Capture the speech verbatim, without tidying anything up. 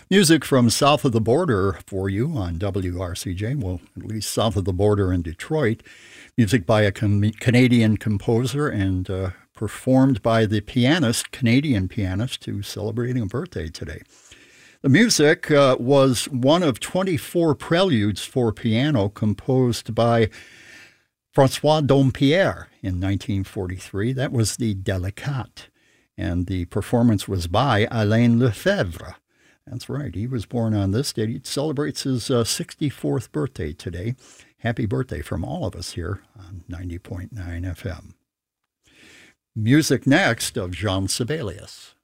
Music from south of the border for you on W R C J, well, at least south of the border in Detroit. Music by a com- Canadian composer and uh, performed by the pianist, Canadian pianist, who's celebrating a birthday today. The music uh, was one of twenty-four preludes for piano composed by François Dompierre in nineteen forty-three. That was the Délicat. And the performance was by Alain Lefebvre. That's right. He was born on this date. He celebrates his uh, sixty-fourth birthday today. Happy birthday from all of us here on ninety point nine F M. Music next of Jean Sibelius.